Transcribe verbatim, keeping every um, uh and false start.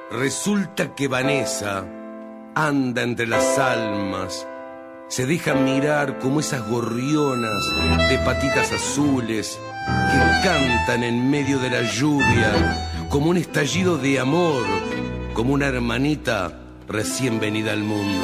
Resulta que Vanessa anda entre las almas, se deja mirar como esas gorrionas de patitas azules que cantan en medio de la lluvia, como un estallido de amor, como una hermanita recién venida al mundo.